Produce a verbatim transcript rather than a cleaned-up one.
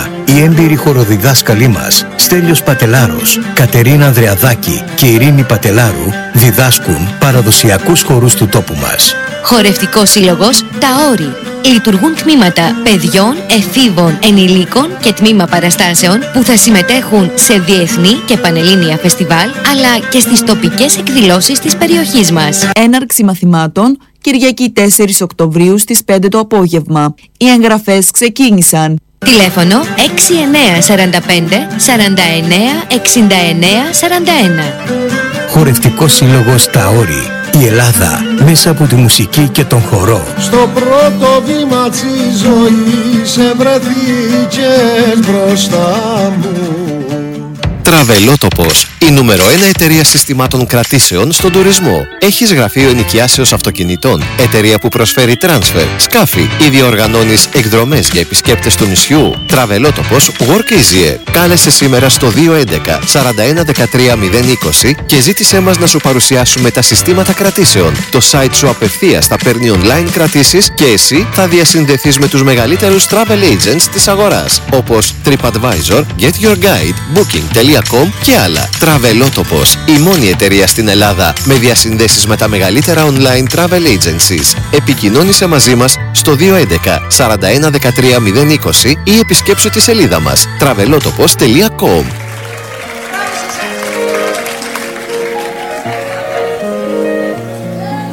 οι έμπειροι χοροδιδάσκαλοι μας, Στέλιος Πατελάρος, Κατερίνα Ανδρεαδάκη και Ειρήνη Πατελάρου, διδάσκουν παραδοσιακούς χορούς του τόπου μας. Χορευτικός σύλλογος Ταόρι. Λειτουργούν τμήματα παιδιών, εφήβων, ενηλίκων και τμήμα παραστάσεων που θα συμμετέχουν σε διεθνή και πανελλήνια φεστιβάλ, αλλά και στις τοπικές εκδηλώσεις της περιοχής μας. Έναρξη μαθημάτων Κυριακή τέσσερις Οκτωβρίου στις πέντε το απόγευμα. Οι εγγραφές ξεκίνησαν. Τηλέφωνο έξι εννέα τέσσερα πέντε σαράντα εννέα εξήντα εννέα σαράντα ένα. Χορευτικός σύλλογος Ταόρι. Η Ελλάδα μέσα από τη μουσική και τον χορό. Στο πρώτο βήμα της ζωής βρεθήκες μπροστά μου. Τραβελότοπος, η νούμερο ένα εταιρεία συστημάτων κρατήσεων στον τουρισμό. Έχεις γραφείο ενοικιάσεως αυτοκινητών, εταιρεία που προσφέρει τράνσφερ, σκάφη ή διοργανώνεις εκδρομές για επισκέπτες του νησιού. Τραβελότοπος Work Easier. Κάλεσε σήμερα στο δύο έντεκα σαράντα ένα δεκατρία μηδέν είκοσι και ζήτησέ μας να σου παρουσιάσουμε τα συστήματα κρατήσεων. Το site σου απευθείας θα παίρνει online κρατήσεις και εσύ θα διασυνδεθείς με τους μεγαλύτερους travel agents της αγοράς, όπως TripAdvisor, Get Your Guide, Booking τελεία com και άλλα. Τραβελότοπος, η μόνη εταιρεία στην Ελλάδα με διασυνδέσεις με τα μεγαλύτερα online travel agencies. Επικοινώνησε μαζί μας στο δύο έντεκα σαράντα ένα δεκατρία μηδέν είκοσι ή επισκέψου τη σελίδα μας τραβελότοπος τελεία com.